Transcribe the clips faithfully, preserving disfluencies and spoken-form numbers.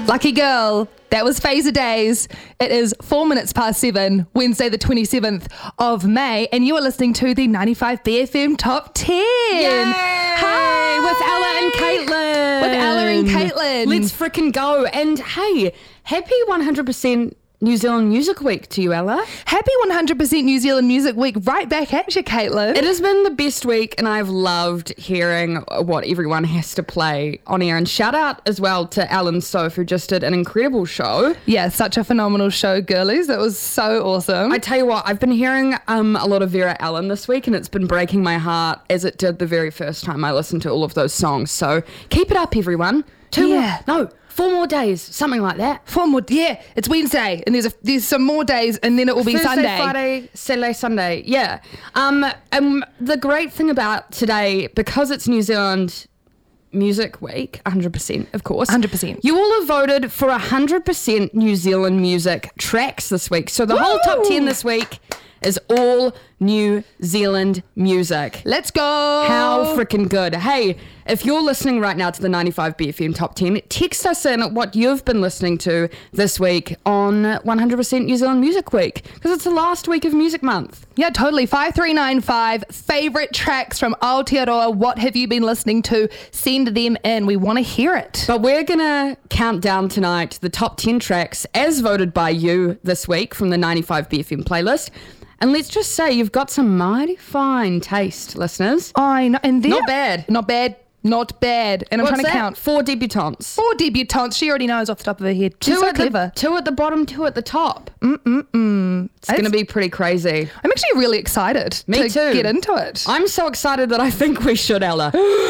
Lucky girl. That was Phaser Days. It is four minutes past seven, Wednesday the twenty-seventh of May, and you are listening to the ninety-five B F M Top ten. Yay! Hi! With Ella and Caitlin. With Ella and Caitlin. Let's frickin' go. And hey, happy one hundred percent New Zealand Music Week to you, Ella. Happy one hundred percent New Zealand Music Week right back at you, Caitlin. It has been the best week, and I've loved hearing what everyone has to play on air. And shout out as well to Alan Soph, who just did an incredible show. Yeah, such a phenomenal show, girlies. It was so awesome. I tell you what, I've been hearing um, a lot of Vera Ellen this week, and it's been breaking my heart as it did the very first time I listened to all of those songs. So keep it up, everyone. Two Yeah. more, no, four more days, something like that. Four more, yeah, it's Wednesday, and there's a, there's some more days, and then it will be Thursday, Sunday. Friday, Saturday, Sunday. Yeah. Um, um, the great thing about today, because it's New Zealand Music Week, one hundred percent, of course. one hundred percent. You all have voted for one hundred percent New Zealand music tracks this week. So the whole top ten this week is all New Zealand music. Let's go. How freaking good. Hey, if you're listening right now to the ninety-five B F M Top ten, text us in what you've been listening to this week on one hundred percent New Zealand Music Week, because it's the last week of Music Month. Yeah, totally. five three nine five, favourite tracks from Aotearoa. What have you been listening to? Send them in. We want to hear it. But we're going to count down tonight the top ten tracks as voted by you this week from the ninety-five B F M playlist. And let's just say you've got some mighty fine taste, listeners. I know. And Not bad. Not bad. Not bad. And I'm What's trying to that? count. Four debutantes. Four debutantes. She already knows off the top of her head. She's Two so at clever. the two at the bottom, two at the top. Mm-mm-mm. It's going to be pretty crazy. I'm actually really excited Me to too. get into it. I'm so excited that I think we should, Ella.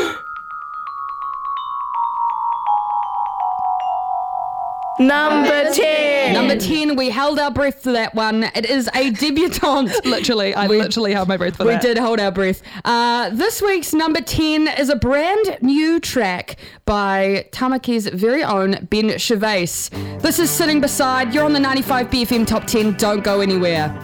Number ten. Number ten, we held our breath for that one. It is a debutante. Literally, I literally held my breath for We that. did hold our breath. Uh, this week's number ten is a brand new track by Tamaki's very own Ben Gervais. This is Sitting Beside. You're on the ninety-five B F M Top ten. Don't go anywhere.